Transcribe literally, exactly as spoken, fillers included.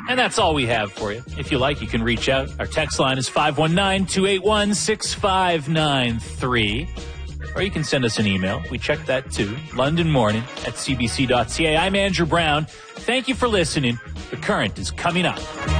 And that's all we have for you. If you like, you can reach out. Our text line is five one nine, two eight one, six five nine three. Or you can send us an email. We check that too. London Morning at c b c dot c a. I'm Andrew Brown. Thank you for listening. The Current is coming up.